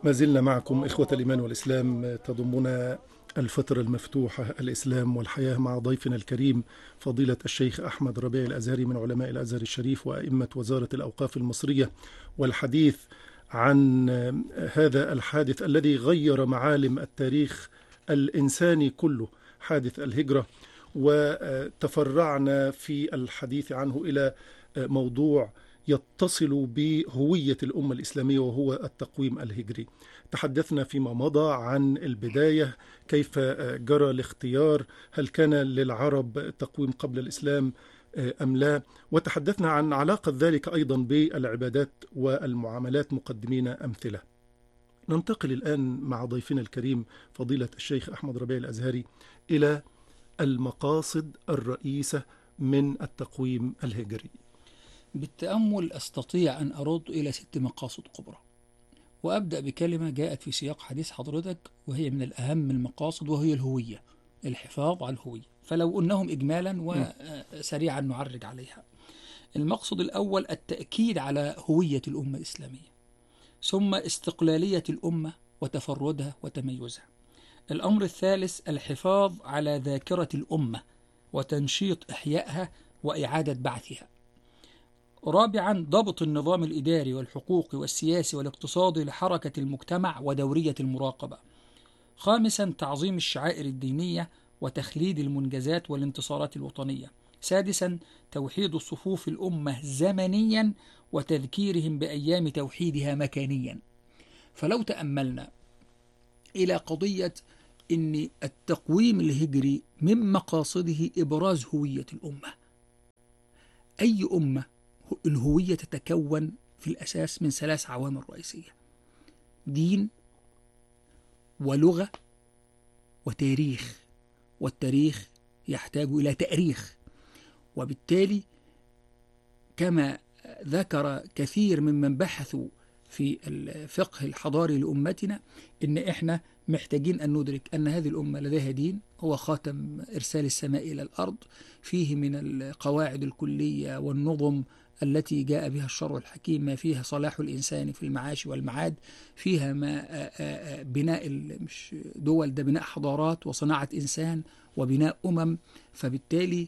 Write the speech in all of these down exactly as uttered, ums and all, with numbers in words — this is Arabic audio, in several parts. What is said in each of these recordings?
ما زلنا معكم إخوة الإيمان والإسلام، تضمنا الفترة المفتوحة الإسلام والحياة مع ضيفنا الكريم فضيلة الشيخ أحمد ربيع الأزهري من علماء الأزهر الشريف وأئمة وزارة الأوقاف المصرية، والحديث عن هذا الحادث الذي غير معالم التاريخ الإنساني كله، حادث الهجرة. وتفرعنا في الحديث عنه إلى موضوع يتصل بهوية الأمة الإسلامية وهو التقويم الهجري. تحدثنا فيما مضى عن البداية، كيف جرى الاختيار، هل كان للعرب تقويم قبل الإسلام أم لا، وتحدثنا عن علاقة ذلك أيضا بالعبادات والمعاملات مقدمين أمثلة. ننتقل الآن مع ضيفنا الكريم فضيلة الشيخ أحمد ربيع الأزهري إلى المقاصد الرئيسة من التقويم الهجري. بالتأمل أستطيع أن أرد إلى ست مقاصد كبرى، وأبدأ بكلمة جاءت في سياق حديث حضرتك وهي من الأهم المقاصد، وهي الهوية، الحفاظ على الهوية. فلو قلناهم إجمالا وسريعا نعرج عليها. المقصد الأول التأكيد على هوية الأمة الإسلامية، ثم استقلالية الأمة وتفردها وتميزها. الأمر الثالث الحفاظ على ذاكرة الأمة وتنشيط إحيائها وإعادة بعثها. رابعا ضبط النظام الإداري والحقوقي والسياسي والاقتصادي لحركة المجتمع ودورية المراقبة. خامسا تعظيم الشعائر الدينية وتخليد المنجزات والانتصارات الوطنية. سادسا توحيد صفوف الأمة زمنيا وتذكيرهم بأيام توحيدها مكانيا. فلو تأملنا إلى قضية إن التقويم الهجري من مقاصده إبراز هوية الأمة. أي أمة الهوية تتكون في الأساس من ثلاث عوامل رئيسية: دين ولغة وتاريخ، والتاريخ يحتاج إلى تأريخ. وبالتالي كما ذكر كثير ممن بحثوا في الفقه الحضاري لأمتنا إن إحنا محتاجين أن ندرك أن هذه الأمة لديها دين هو خاتم إرسال السماء إلى الأرض، فيه من القواعد الكلية والنظم التي جاء بها الشرع الحكيم ما فيها صلاح الإنسان في المعاش والمعاد، فيها ما بناء مش دول، ده بناء حضارات وصناعة إنسان وبناء أمم. فبالتالي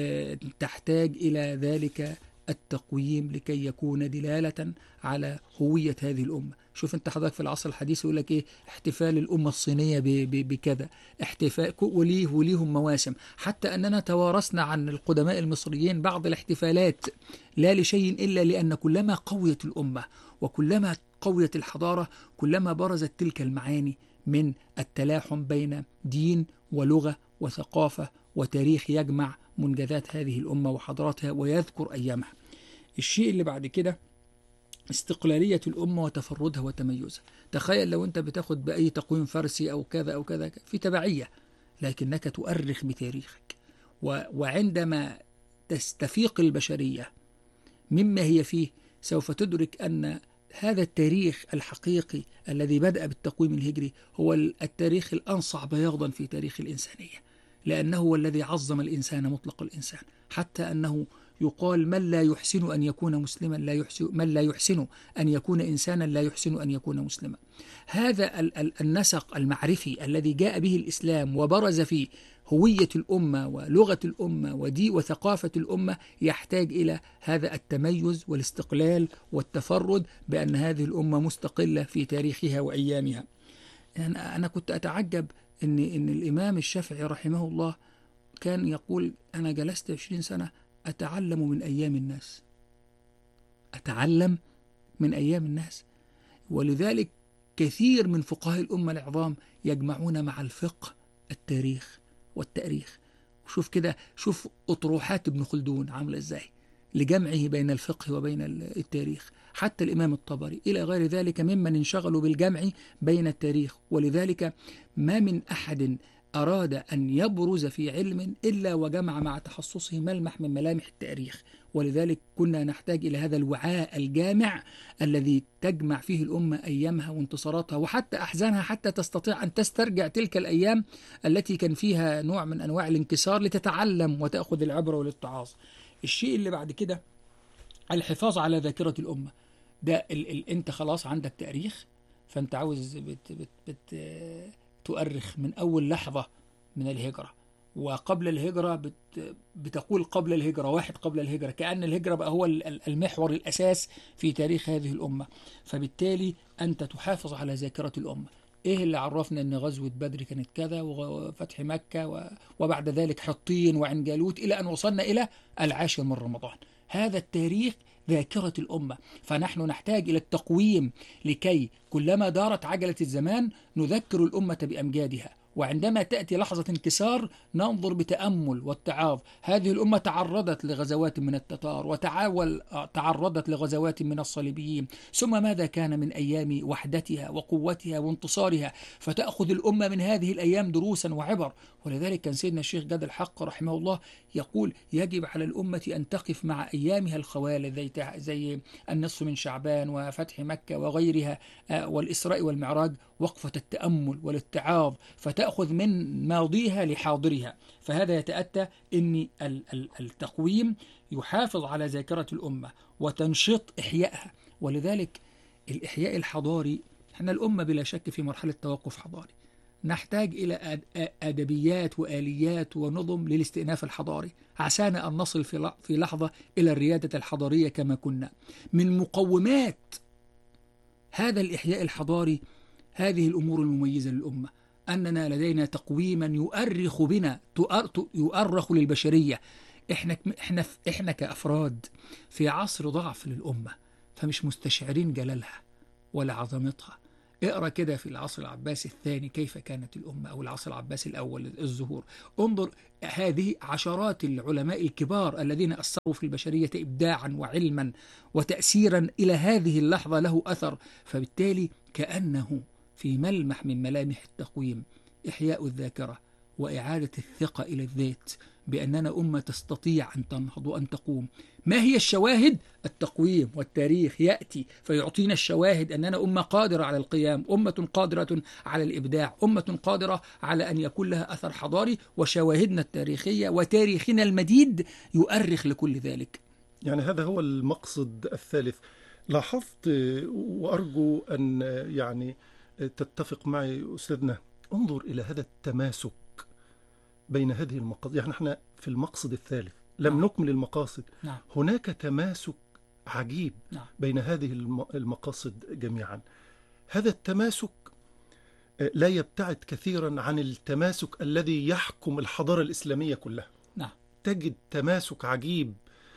تحتاج إلى ذلك التقويم لكي يكون دلالة على هوية هذه الأمة. شوف أنت حضرتك في العصر الحديث يقول لك إيه؟ احتفال الأمة الصينية بكذا، احتفال وليه وليهم مواسم، حتى أننا توارثنا عن القدماء المصريين بعض الاحتفالات لا لشيء إلا لأن كلما قويت الأمة وكلما قويت الحضارة كلما برزت تلك المعاني من التلاحم بين دين ولغة وثقافة وتاريخ يجمع منجزات هذه الأمة وحضاراتها ويذكر أيامها. الشيء اللي بعد كده استقلالية الأمة وتفردها وتميزها. تخيل لو أنت بتاخد بأي تقويم فارسي أو كذا أو كذا في تبعية، لكنك تؤرخ بتاريخك، وعندما تستفيق البشرية مما هي فيه سوف تدرك أن هذا التاريخ الحقيقي الذي بدأ بالتقويم الهجري هو التاريخ الأنصع بياضا في تاريخ الإنسانية، لأنه هو الذي عظم الإنسان مطلق الإنسان، حتى أنه يقال من لا يحسن أن يكون مسلما لا يحسن، من لا يحسن أن يكون إنسانا لا يحسن أن يكون مسلما. هذا النسق المعرفي الذي جاء به الإسلام وبرز فيه هوية الأمة ولغة الأمة ودي وثقافة الأمة يحتاج إلى هذا التميز والاستقلال والتفرد بأن هذه الأمة مستقلة في تاريخها وأيامها. يعني أنا كنت أتعجب إن إن الإمام الشافعي رحمه الله كان يقول: أنا جلست عشرين سنة أتعلم من أيام الناس، أتعلم من أيام الناس. ولذلك كثير من فقهاء الأمة العظام يجمعون مع الفقه التاريخ والتأريخ. وشوف كده، شوف أطروحات ابن خلدون عاملة إزاي لجمعه بين الفقه وبين التاريخ، حتى الإمام الطبري إلى غير ذلك ممن انشغلوا بالجمع بين التاريخ. ولذلك ما من أحد أراد أن يبرز في علم إلا وجمع مع تخصصه ملمح من ملامح التاريخ. ولذلك كنا نحتاج إلى هذا الوعاء الجامع الذي تجمع فيه الأمة أيامها وانتصاراتها وحتى أحزانها، حتى تستطيع أن تسترجع تلك الأيام التي كان فيها نوع من أنواع الانكسار لتتعلم وتأخذ العبرة والاتعاظ. الشيء اللي بعد كده الحفاظ على ذاكرة الأمة. ده ال ال أنت خلاص عندك تاريخ، فأنت عاوز بت بت بت تؤرخ من أول لحظة من الهجرة، وقبل الهجرة بت بتقول قبل الهجرة، واحد قبل الهجرة، كأن الهجرة بقى هو المحور الأساس في تاريخ هذه الأمة. فبالتالي أنت تحافظ على ذاكرة الأمة. إيه اللي عرفنا أن غزوة بدر كانت كذا وفتح مكة وبعد ذلك حطين وعين جالوت إلى أن وصلنا إلى العاشر من رمضان؟ هذا التاريخ ذاكرة الأمة. فنحن نحتاج إلى التقويم لكي كلما دارت عجلة الزمان نذكر الأمة بأمجادها، وعندما تأتي لحظة انكسار ننظر بتأمل واتعاظ. هذه الأمة تعرضت لغزوات من التتار، وتعاول تعرضت لغزوات من الصليبيين، ثم ماذا كان من أيام وحدتها وقوتها وانتصارها؟ فتأخذ الأمة من هذه الأيام دروسا وعبر. ولذلك كان سيدنا الشيخ جاد الحق رحمه الله يقول: يجب على الأمة أن تقف مع أيامها الخوالد زي, زي النصف من شعبان وفتح مكة وغيرها والإسراء والمعراج وقفة التأمل والاتعاظ، فتأخذ من ماضيها لحاضرها. فهذا يتأتى أن التقويم يحافظ على ذاكرة الأمة وتنشط إحيائها. ولذلك الإحياء الحضاري، احنا الأمة بلا شك في مرحلة توقف حضاري، نحتاج إلى أدبيات وآليات ونظم للاستئناف الحضاري، عسانا أن نصل في لحظة إلى الريادة الحضارية كما كنا. من مقومات هذا الإحياء الحضاري هذه الأمور المميزة للأمة، أننا لدينا تقويما يؤرخ بنا، يؤرخ للبشرية. إحنا, إحنا, إحنا كأفراد في عصر ضعف للأمة، فمش مستشعرين جلالها ولا عظمتها. اقرأ كده في العصر العباسي الثاني كيف كانت الأمة، أو العصر العباسي الأول الظهور. انظر هذه عشرات العلماء الكبار الذين أثروا في البشرية إبداعا وعلما وتأثيرا إلى هذه اللحظة له أثر. فبالتالي كأنه في ملمح من ملامح التقويم إحياء الذاكرة وإعادة الثقة إلى الذات بأننا أمة تستطيع أن تنهض وأن تقوم. ما هي الشواهد؟ التقويم والتاريخ يأتي فيعطينا الشواهد أننا أمة قادرة على القيام، أمة قادرة على الإبداع، أمة قادرة على أن يكون لها أثر حضاري. وشواهدنا التاريخية وتاريخنا المديد يؤرخ لكل ذلك. يعني هذا هو المقصد الثالث. لاحظت وأرجو أن يعني تتفق معي أستاذنا، انظر إلى هذا التماسك بين هذه المقاصد. يعني احنا في المقصد الثالث لم نعم. نكمل المقاصد. نعم. هناك تماسك عجيب نعم. بين هذه المقاصد جميعا. هذا التماسك لا يبتعد كثيرا عن التماسك الذي يحكم الحضارة الإسلامية كلها. نعم. تجد تماسك عجيب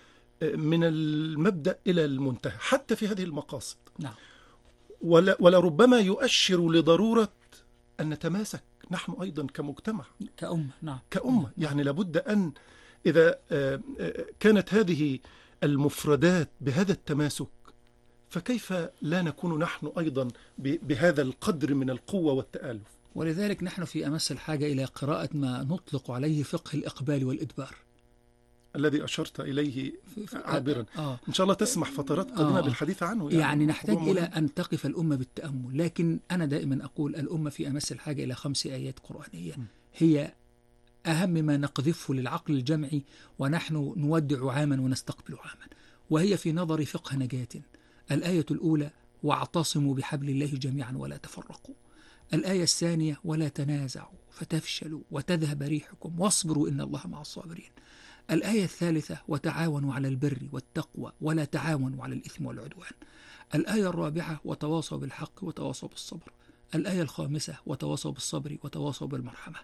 من المبدأ إلى المنتهى حتى في هذه المقاصد. نعم. ولا ولربما يؤشر لضرورة أن نتماسك نحن أيضا كمجتمع كأمة. نعم. كأمة. يعني لابد أن إذا كانت هذه المفردات بهذا التماسك، فكيف لا نكون نحن أيضا بهذا القدر من القوة والتآلف؟ ولذلك نحن في أمس الحاجة إلى قراءة ما نطلق عليه فقه الإقبال والإدبار الذي أشرت إليه عابرا. آه. إن شاء الله تسمح فترات قادمة آه. بالحديث عنه. يعني, يعني نحتاج إلى أن تقف الأمة بالتأمل. لكن أنا دائما أقول الأمة في أمس الحاجة إلى خمس آيات قرآنية هي أهم ما نقذفه للعقل الجمعي ونحن نودع عاما ونستقبل عاما، وهي في نظر فقه نجاة. الآية الأولى: واعتصموا بحبل الله جميعا ولا تفرقوا. الآية الثانية: ولا تنازعوا فتفشلوا وتذهب ريحكم واصبروا إن الله مع الصابرين. الآية الثالثة: وتعاونوا على البر والتقوى ولا تعاونوا على الإثم والعدوان. الآية الرابعة: وتواصوا بالحق وتواصوا بالصبر. الآية الخامسة: وتواصوا بالصبر وتواصوا بالمرحمة.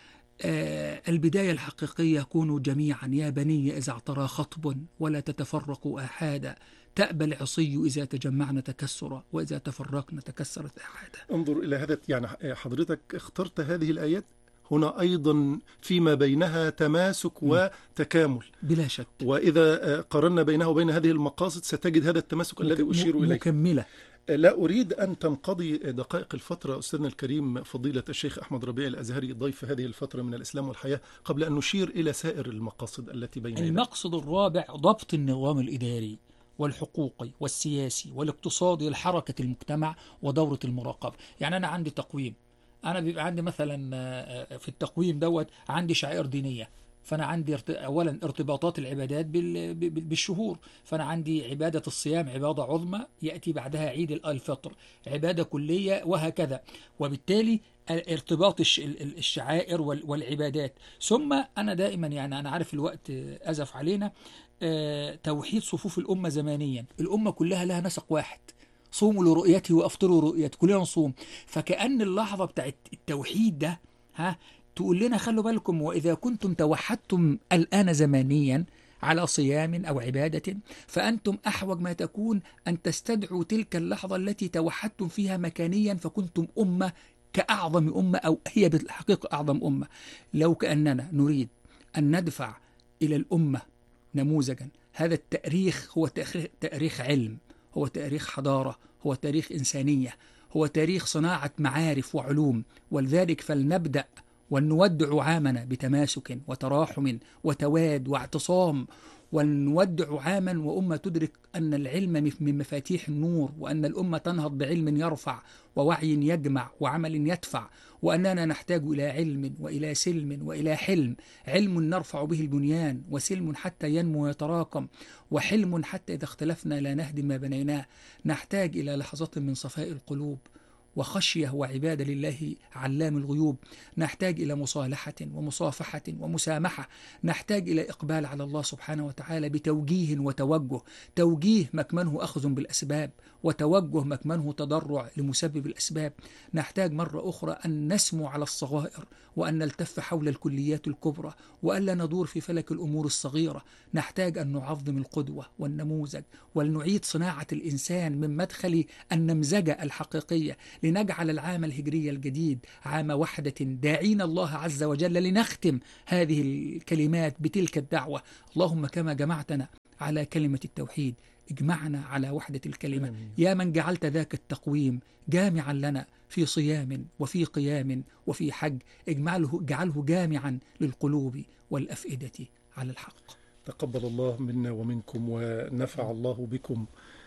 آه البداية الحقيقية: كونوا جميعا يا بني إذا اعترى خطب ولا تتفرقوا آحادا، تأبى العصي إذا تجمعنا تكسرا وإذا تفرقنا تكسرت آحادا. انظر إلى هذا. يعني حضرتك اخترت هذه الآيات هنا أيضا فيما بينها تماسك وتكامل بلا شك. وإذا قارنا بينها وبين هذه المقاصد ستجد هذا التماسك الذي أشير إليه. مكملة. لا أريد أن تنقضي دقائق الفترة أستاذنا الكريم فضيلة الشيخ أحمد ربيع الأزهري ضيف هذه الفترة من الإسلام والحياة قبل أن نشير إلى سائر المقاصد التي بينها. المقصد الرابع: ضبط النظام الإداري والحقوقي والسياسي والاقتصادي لحركة المجتمع ودورة المراقبة. يعني أنا عندي تقويم، أنا بيبقى عندي مثلا في التقويم دوت عندي شعائر دينية، فأنا عندي ارت... أولا ارتباطات العبادات بال... بال- بالشهور. فأنا عندي عبادة الصيام عبادة عظمى، يأتي بعدها عيد الفطر عبادة كلية، وهكذا. وبالتالي ارتباط الش... ال- ال- الشعائر وال... والعبادات. ثم أنا دائما يعني أنا عارف الوقت أزف علينا، آه، توحيد صفوف الأمة زمانيا. الأمة كلها لها نسق واحد، صوموا لرؤيته وأفطروا رؤيته، كلنا نصوم. فكأن اللحظة بتاعت التوحيد ده، ها، تقول لنا خلوا بالكم، وإذا كنتم توحدتم الآن زمانيا على صيام أو عبادة، فأنتم أحوج ما تكون أن تستدعوا تلك اللحظة التي توحدتم فيها مكانيا، فكنتم أمة كأعظم أمة، أو هي بالحقيقة أعظم أمة. لو كأننا نريد أن ندفع إلى الأمة نموذجا، هذا التاريخ هو تاريخ علم، هو تاريخ حضارة، هو تاريخ إنسانية، هو تاريخ صناعة معارف وعلوم. ولذلك فلنبدأ ونودع عامنا بتماسك وتراحم وتواد واعتصام، ونودع عاما وأمة تدرك أن العلم من مفاتيح النور، وأن الأمة تنهض بعلم يرفع ووعي يجمع وعمل يدفع، وأننا نحتاج إلى علم وإلى سلم وإلى حلم. علم نرفع به البنيان، وسلم حتى ينمو ويتراكم، وحلم حتى إذا اختلفنا لا نهدم ما بنيناه. نحتاج إلى لحظة من صفاء القلوب وخشية وعبادة لله علام الغيوب. نحتاج إلى مصالحة ومصافحة ومسامحة. نحتاج إلى إقبال على الله سبحانه وتعالى بتوجيه وتوجه، توجيه مكمنه أخذ بالأسباب، وتوجه مكمنه تضرع لمسبب الأسباب. نحتاج مرة أخرى أن نسمو على الصغائر، وأن نلتف حول الكليات الكبرى، وألا ندور في فلك الأمور الصغيرة. نحتاج أن نعظم القدوة والنموذج، ولنعيد صناعة الإنسان من مدخل النمذجة الحقيقية، لنجعل العام الهجري الجديد عام وحدة داعين الله عز وجل. لنختم هذه الكلمات بتلك الدعوة: اللهم كما جمعتنا على كلمة التوحيد اجمعنا على وحدة الكلمة. آمين. يا من جعلت ذاك التقويم جامعا لنا في صيام وفي قيام وفي حج، اجعله اجعله جامعا للقلوب والأفئدة على الحق. تقبل الله منا ومنكم، ونفع الله بكم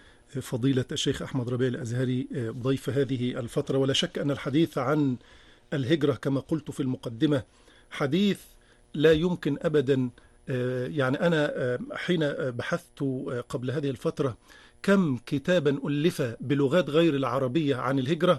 فضيلة الشيخ أحمد ربيع الأزهري ضيف هذه الفترة. ولا شك أن الحديث عن الهجرة كما قلت في المقدمة حديث لا يمكن أبدا. يعني أنا حين بحثت قبل هذه الفترة كم كتابا ألف بلغات غير العربية عن الهجرة،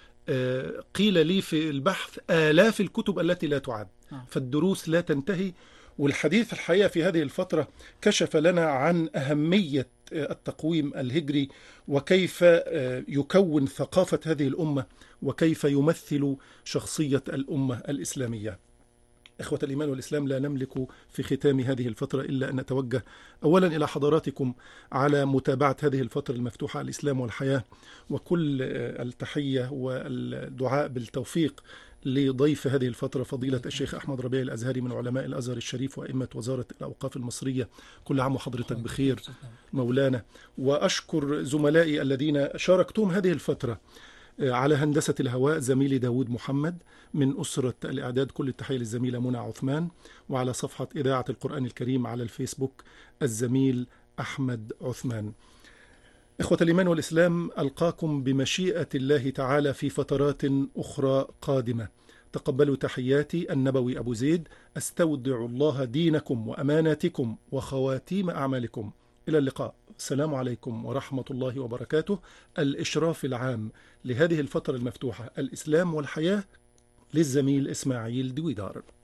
قيل لي في البحث آلاف الكتب التي لا تعد، فالدروس لا تنتهي. والحديث الحقيقة في هذه الفترة كشف لنا عن أهمية التقويم الهجري، وكيف يكون ثقافة هذه الأمة، وكيف يمثل شخصية الأمة الإسلامية. إخوة الإيمان والإسلام، لا نملك في ختام هذه الفترة إلا أن نتوجه أولا إلى حضراتكم على متابعة هذه الفترة المفتوحة على الإسلام والحياة، وكل التحية والدعاء بالتوفيق لضيف هذه الفترة فضيلة الشيخ أحمد ربيع الأزهري من علماء الأزهر الشريف وأئمة وزارة الأوقاف المصرية. كل عام وحضرتك بخير مولانا. وأشكر زملائي الذين شاركتهم هذه الفترة على هندسة الهواء، زميلي داود محمد، من أسرة الإعداد كل التحية للزميلة منى عثمان، وعلى صفحة إذاعة القرآن الكريم على الفيسبوك الزميل أحمد عثمان. إخوة الإيمان والإسلام، ألقاكم بمشيئة الله تعالى في فترات أخرى قادمة. تقبلوا تحياتي النبوي أبو زيد، أستودع الله دينكم وأماناتكم وخواتيم أعمالكم. إلى اللقاء. السلام عليكم ورحمة الله وبركاته. الإشراف العام لهذه الفترة المفتوحة الإسلام والحياة للزميل إسماعيل دويدار.